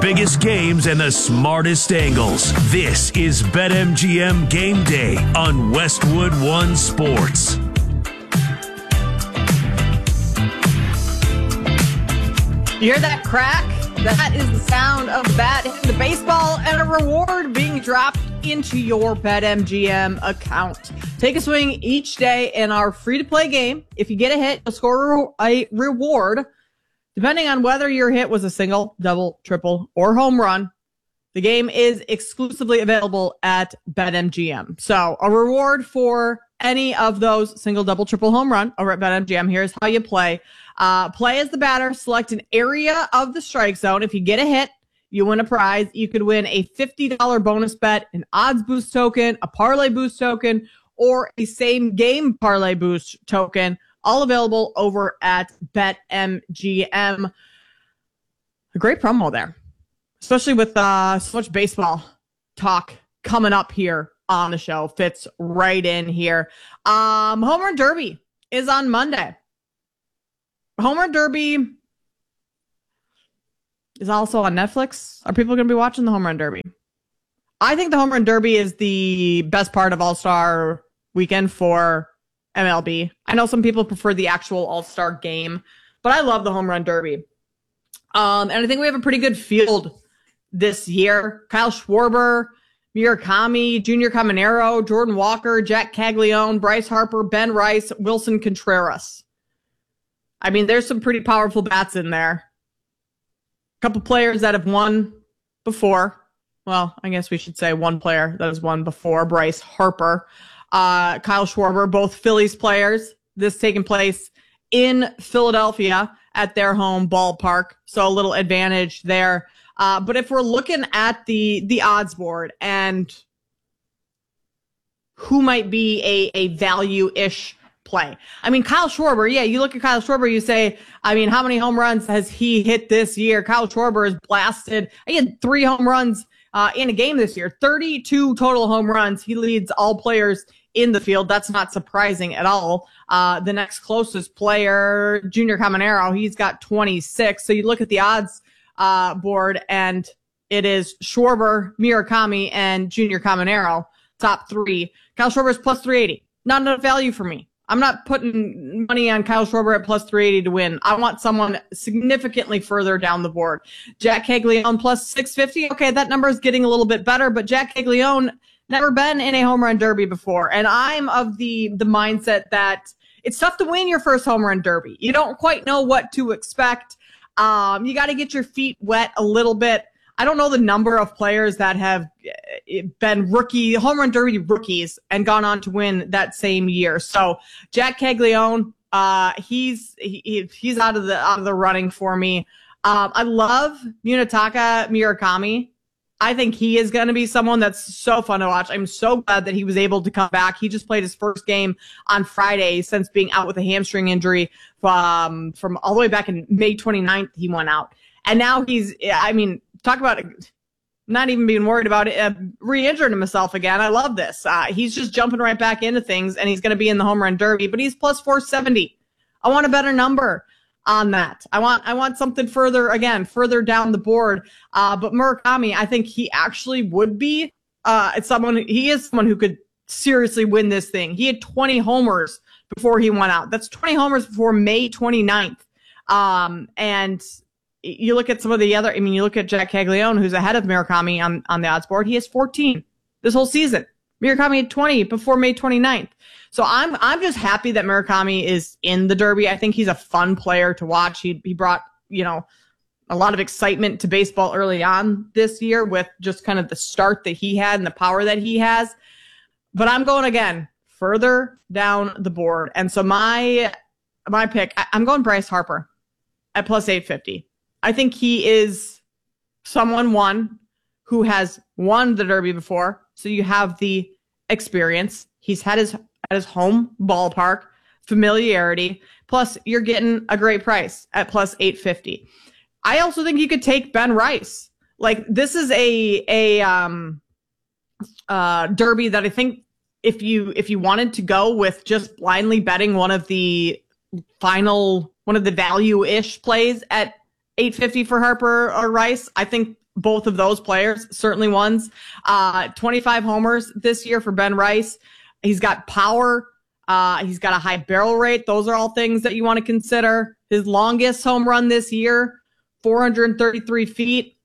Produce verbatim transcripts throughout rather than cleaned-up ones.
biggest games and the smartest angles. This is BetMGM Game Day on Westwood One Sports. You hear that crack? That is the sound of bat hitting the baseball and a reward being dropped into your BetMGM account. Take a swing each day in our free-to-play game. If you get a hit, you'll score a reward. Depending on whether your hit was a single, double, triple, or home run, the game is exclusively available at BetMGM. So a reward for any of those single, double, triple, home run over at BetMGM. Here's how you play. Uh, play as the batter. Select an area of the strike zone. If you get a hit, you win a prize. You could win a fifty dollars bonus bet, an odds boost token, a parlay boost token, or a same game parlay boost token. All available over at BetMGM. A great promo there, especially with uh, so much baseball talk coming up here on the show. Fits right in here. Um, Home Run Derby is on Monday. Home Run Derby is also on Netflix. Are people going to be watching the Home Run Derby? I think the Home Run Derby is the best part of All-Star Weekend for M L B. I know some people prefer the actual All-Star game, but I love the Home Run Derby. Um, and I think we have a pretty good field this year. Kyle Schwarber, Murakami, Junior Caminero, Jordan Walker, Jack Caglione, Bryce Harper, Ben Rice, Wilson Contreras. I mean, there's some pretty powerful bats in there. A couple players that have won before. Well, I guess we should say one player that has won before, Bryce Harper. Uh, Kyle Schwarber, both Phillies players. This taking place in Philadelphia at their home ballpark. So a little advantage there. Uh, but if we're looking at the, the odds board and who might be a, a value-ish play. I mean, Kyle Schwarber, yeah, you look at Kyle Schwarber, you say, I mean, how many home runs has he hit this year? Kyle Schwarber is blasted. He had three home runs uh, in a game this year, thirty-two total home runs. He leads all players in the field. That's not surprising at all. Uh, the next closest player, Junior Caminero, he's got twenty-six. So you look at the odds uh, board and it is Schwarber, Murakami, and Junior Caminero, top three. Kyle Schwarber is plus three eighty. Not enough value for me. I'm not putting money on Kyle Schwarber at plus three eighty to win. I want someone significantly further down the board. Jack Caglione plus six fifty. Okay, that number is getting a little bit better, but Jack Caglione never been in a home run derby before. And I'm of the, the mindset that it's tough to win your first home run derby. You don't quite know what to expect. Um, you got to get your feet wet a little bit. I don't know the number of players that have been rookie, home run derby rookies and gone on to win that same year. So Jack Caglione, uh, he's, he, he's out of the, out of the running for me. Um, I love Munetaka Murakami. I think he is going to be someone that's so fun to watch. I'm so glad that he was able to come back. He just played his first game on Friday since being out with a hamstring injury from, from all the way back in May twenty-ninth, he went out. And now he's, I mean, talk about not even being worried about it, uh, re-injuring himself again. I love this. Uh, he's just jumping right back into things, and he's going to be in the home run derby, but he's plus four seventy. I want a better number on that. I want, I want something further, again, further down the board. Uh, but Murakami, I think he actually would be, uh, it's someone, he is someone who could seriously win this thing. He had twenty homers before he went out. That's twenty homers before May twenty-ninth. Um, and you look at some of the other, I mean, you look at Jack Caglione, who's ahead of Murakami on, on the odds board. He has fourteen this whole season. Murakami had twenty before May twenty-ninth. So I'm, I'm just happy that Murakami is in the Derby. I think he's a fun player to watch. He, he brought, you know, a lot of excitement to baseball early on this year with just kind of the start that he had and the power that he has. But I'm going again further down the board. And so my, my pick, I, I'm going Bryce Harper at plus eight fifty. I think he is someone, one, who has won the Derby before. So you have the experience. He's had his at his home ballpark, familiarity. Plus, you're getting a great price at plus eight fifty. I also think you could take Ben Rice. Like, this is a a um uh Derby that I think if you if you wanted to go with just blindly betting one of the final one of the value-ish plays at eight fifty for Harper or Rice, I think both of those players, certainly ones. Uh, twenty-five homers this year for Ben Rice. He's got power. Uh, he's got a high barrel rate. Those are all things that you want to consider. His longest home run this year, four hundred thirty-three feet.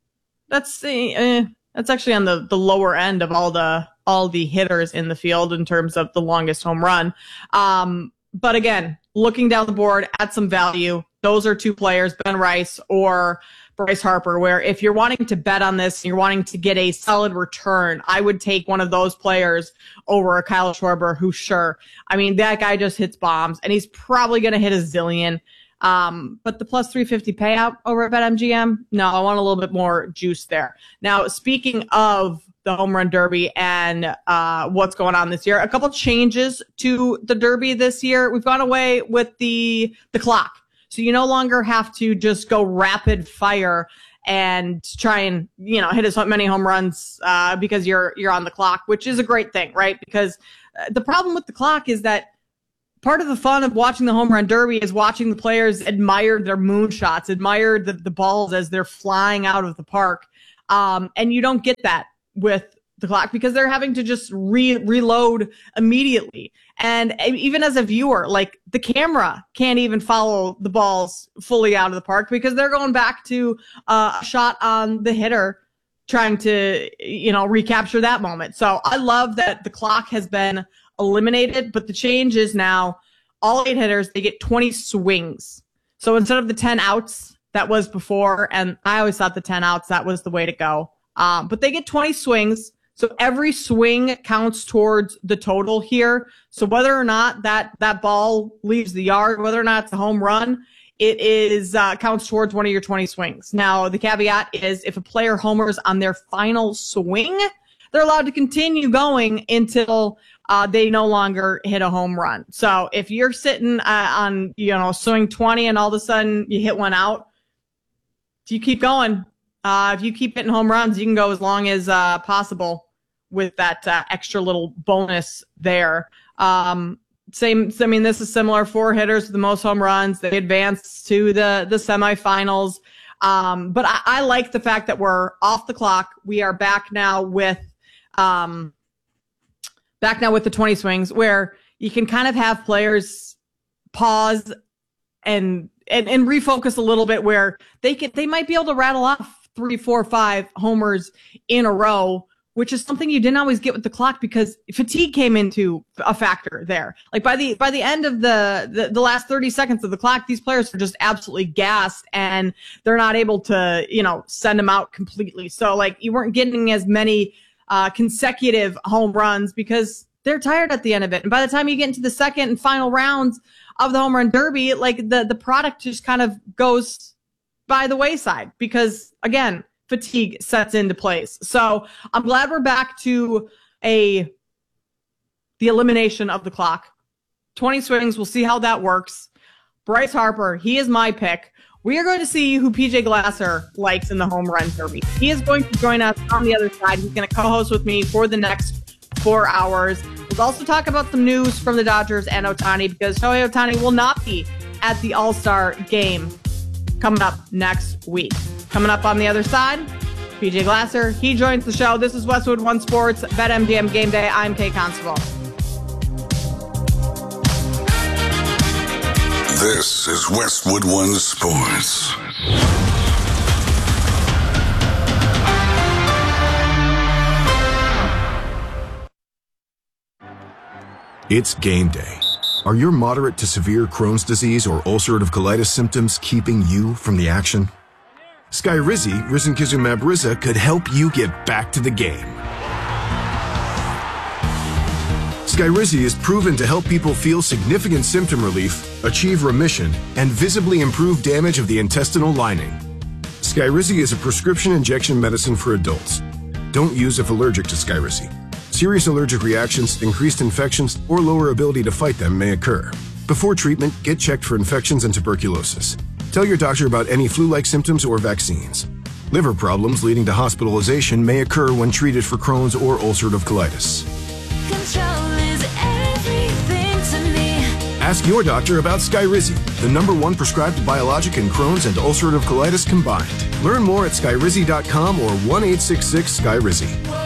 That's eh, that's actually on the, the lower end of all the all the hitters in the field in terms of the longest home run. Um, but again, looking down the board at some value, those are two players, Ben Rice or Bryce Harper, where if you're wanting to bet on this, you're wanting to get a solid return, I would take one of those players over a Kyle Schwarber, who sure, I mean, that guy just hits bombs, and he's probably going to hit a zillion. Um, but the plus three fifty payout over at BetMGM, no, I want a little bit more juice there. Now, speaking of the Home Run Derby and uh, what's going on this year, a couple changes to the Derby this year. We've gone away with the the clock. So you no longer have to just go rapid fire and try and, you know, hit as many home runs uh, because you're you're on the clock, which is a great thing, right? Because uh, the problem with the clock is that part of the fun of watching the Home Run Derby is watching the players admire their moonshots, admire the, the balls as they're flying out of the park. Um, and you don't get that with the clock because they're having to just re- reload immediately. And even as a viewer, like the camera can't even follow the balls fully out of the park because they're going back to uh, a shot on the hitter trying to, you know, recapture that moment. So I love that the clock has been eliminated, but the change is now all eight hitters, they get twenty swings. So instead of the ten outs that was before, and I always thought the ten outs, that was the way to go. Um, but they get twenty swings. So every swing counts towards the total here. So whether or not that, that ball leaves the yard, whether or not it's a home run, it is uh, counts towards one of your twenty swings. Now, the caveat is if a player homers on their final swing, they're allowed to continue going until uh, they no longer hit a home run. So if you're sitting uh, on, you know, swing twenty and all of a sudden you hit one out, you keep going. Uh, if you keep hitting home runs, you can go as long as uh, possible with that uh, extra little bonus there. Um, same, I mean, this is similar. Four hitters with the most home runs. They advance to the, the semifinals. Um, but I, I like the fact that we're off the clock. We are back now with, um, back now with the twenty swings where you can kind of have players pause and, and, and refocus a little bit where they can, they might be able to rattle off three, four, five homers in a row, which is something you didn't always get with the clock because fatigue came into a factor there. Like by the by the end of the, the, the last thirty seconds of the clock, these players are just absolutely gassed and they're not able to, you know, send them out completely. So like you weren't getting as many uh, consecutive home runs because they're tired at the end of it. And by the time you get into the second and final rounds of the Home Run Derby, like the, the product just kind of goes by the wayside because, again, fatigue sets into place. So I'm glad we're back to a the elimination of the clock. twenty swings. We'll see how that works. Bryce Harper, he is my pick. We are going to see who P J Glasser likes in the Home Run Derby. He is going to join us on the other side. He's going to co-host with me for the next four hours. We'll also talk about some news from the Dodgers and Ohtani because Shohei Ohtani will not be at the All-Star game coming up next week. Coming up on the other side, P J Glasser. He joins the show. This is Westwood One Sports, BetMGM Game Day. I'm Kay Constable. This is Westwood One Sports. It's game day. Are your moderate to severe Crohn's disease or ulcerative colitis symptoms keeping you from the action? Skyrizi, risankizumab Riza, could help you get back to the game. Skyrizi is proven to help people feel significant symptom relief, achieve remission, and visibly improve damage of the intestinal lining. Skyrizi is a prescription injection medicine for adults. Don't use if allergic to Skyrizi. Serious allergic reactions, increased infections, or lower ability to fight them may occur. Before treatment, get checked for infections and tuberculosis. Tell your doctor about any flu-like symptoms or vaccines. Liver problems leading to hospitalization may occur when treated for Crohn's or ulcerative colitis. Control is everything to me. Ask your doctor about Skyrizi, the number one prescribed biologic in Crohn's and ulcerative colitis combined. Learn more at skyrizi dot com or one eight six six Skyrizi.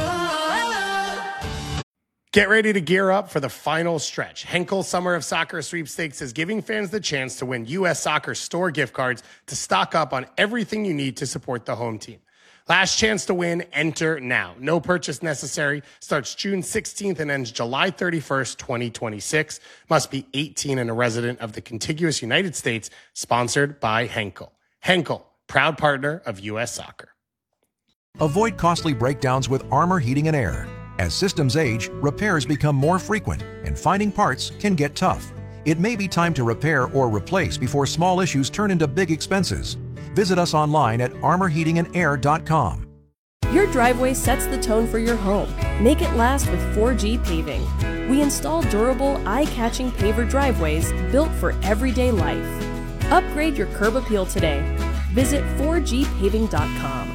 Get ready to gear up for the final stretch. Henkel Summer of Soccer Sweepstakes is giving fans the chance to win U S Soccer store gift cards to stock up on everything you need to support the home team. Last chance to win, enter now. No purchase necessary. Starts June sixteenth and ends July thirty-first, twenty twenty-six. Must be eighteen and a resident of the contiguous United States. Sponsored by Henkel. Henkel, proud partner of U S Soccer. Avoid costly breakdowns with Armor Heating and Air. As systems age, repairs become more frequent, and finding parts can get tough. It may be time to repair or replace before small issues turn into big expenses. Visit us online at armor heating and air dot com. Your driveway sets the tone for your home. Make it last with four G Paving. We install durable, eye-catching paver driveways built for everyday life. Upgrade your curb appeal today. Visit four G paving dot com.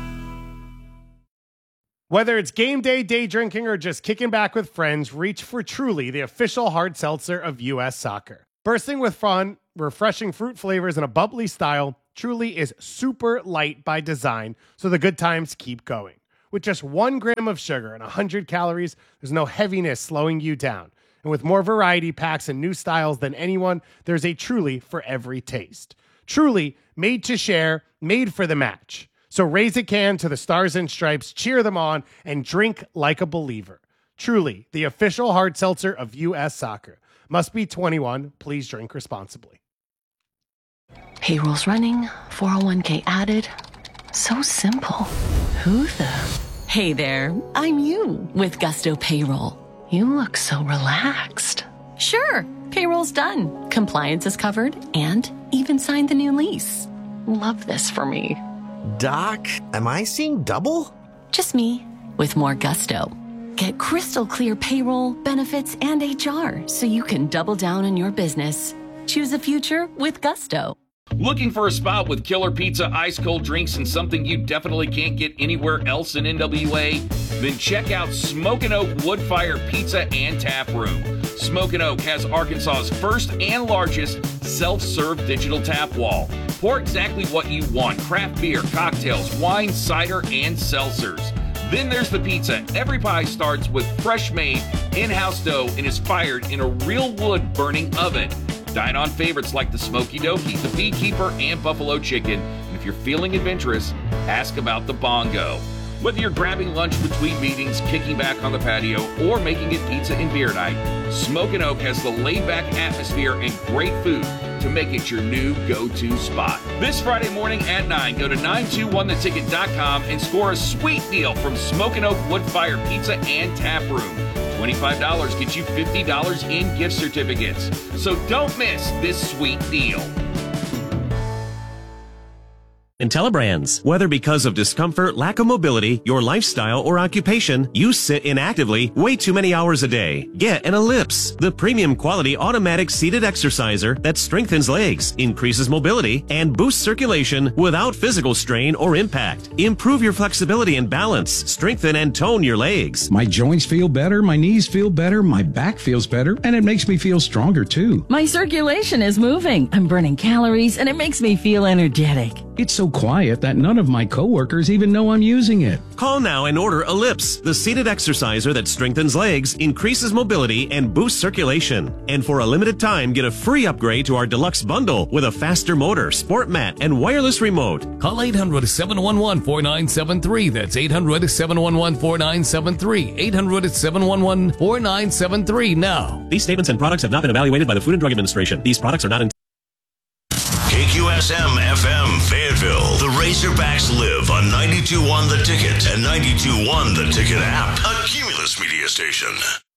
Whether it's game day, day drinking, or just kicking back with friends, reach for Truly, the official hard seltzer of U S Soccer. Bursting with fun, refreshing fruit flavors, and a bubbly style, Truly is super light by design, so the good times keep going. With just one gram of sugar and one hundred calories, there's no heaviness slowing you down. And with more variety packs and new styles than anyone, there's a Truly for every taste. Truly, made to share, made for the match. So raise a can to the Stars and Stripes, cheer them on, and drink like a believer. Truly, the official hard seltzer of U S Soccer. Must be twenty-one. Please drink responsibly. Payroll's running, four oh one k added. So simple. Who the? Hey there, I'm you with Gusto Payroll. You look so relaxed. Sure, payroll's done. Compliance is covered and even signed the new lease. Love this for me. Doc, am I seeing double? Just me with more gusto. Get crystal clear payroll, benefits, and H R so you can double down on your business. Choose a future with Gusto. Looking for a spot with killer pizza, ice cold drinks, and something you definitely can't get anywhere else in N W A? Then check out Smokin' Oak Wood Fire Pizza and Tap Room. Smokin' Oak has Arkansas's first and largest self-serve digital tap wall. Pour exactly what you want: craft beer, cocktails, wine, cider, and seltzers. Then there's the pizza. Every pie starts with fresh-made, in-house dough and is fired in a real wood-burning oven. Dine on favorites like the Smoky Dokie, the Beekeeper, and Buffalo Chicken. And if you're feeling adventurous, ask about the Bongo. Whether you're grabbing lunch between meetings, kicking back on the patio, or making it pizza and beer night, Smokin' Oak has the laid-back atmosphere and great food to make it your new go-to spot. This Friday morning at nine, go to nine two one the ticket dot com and score a sweet deal from Smokin' Oak Wood Fire Pizza and Tap Room. twenty-five dollars gets you fifty dollars in gift certificates. So don't miss this sweet deal. IntelliBrands. Whether because of discomfort, lack of mobility, your lifestyle, or occupation, you sit inactively way too many hours a day. Get an Ellipse, the premium quality automatic seated exerciser that strengthens legs, increases mobility, and boosts circulation without physical strain or impact. Improve your flexibility and balance, strengthen and tone your legs. My joints feel better, my knees feel better, my back feels better, and it makes me feel stronger too. My circulation is moving. I'm burning calories, and it makes me feel energetic. It's so quiet that none of my coworkers even know I'm using it. Call now and order Ellipse, the seated exerciser that strengthens legs, increases mobility, and boosts circulation. And for a limited time, get a free upgrade to our deluxe bundle with a faster motor, sport mat, and wireless remote. Call eight hundred, seven one one, four nine seven three. That's eight hundred, seven one one, four nine seven three. eight hundred, seven one one, four nine seven three now. These statements and products have not been evaluated by the Food and Drug Administration. These products are not in K Q S M F M Fayetteville. The Razorbacks live on ninety-two point one The Ticket and ninety-two point one The Ticket app, a Cumulus media station.